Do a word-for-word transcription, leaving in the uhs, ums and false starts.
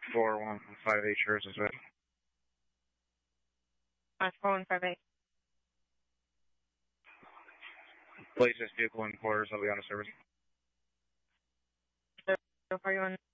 four one five eight, sure, is this right? Uh, four one five eight. Place this vehicle in quarters, I'll be on a service. So, are you on?